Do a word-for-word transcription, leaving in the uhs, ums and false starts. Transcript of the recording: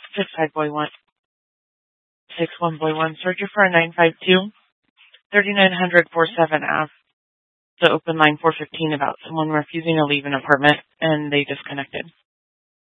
six five boy one. six one boy one. Searcher for a nine five two, thirty-nine hundred four seven Ave. The open line four fifteen about someone refusing to leave an apartment and they disconnected.